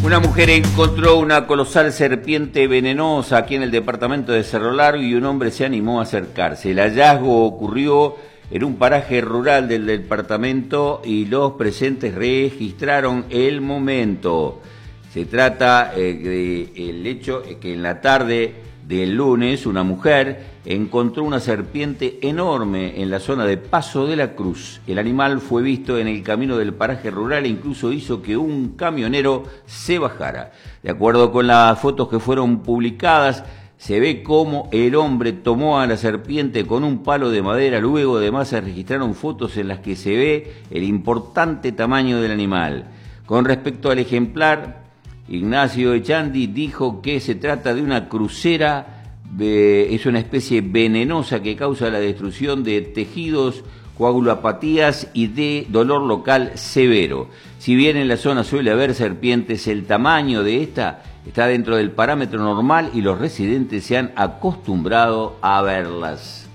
Una mujer encontró una colosal serpiente venenosa aquí en el departamento de Cerro Largo y un hombre se animó a acercarse. El hallazgo ocurrió en un paraje rural del departamento y los presentes registraron el momento. Se trata del hecho que en la tarde del lunes una mujer encontró una serpiente enorme en la zona de Paso de la Cruz. El animal fue visto en el camino del paraje rural e incluso hizo que un camionero se bajara. De acuerdo con las fotos que fueron publicadas, se ve cómo el hombre tomó a la serpiente con un palo de madera. Luego además se registraron fotos en las que se ve el importante tamaño del animal. Con respecto al ejemplar, Ignacio Echandi dijo que se trata de una crucera, es una especie venenosa que causa la destrucción de tejidos, coagulopatías y de dolor local severo. Si bien en la zona suele haber serpientes, el tamaño de esta está dentro del parámetro normal y los residentes se han acostumbrado a verlas.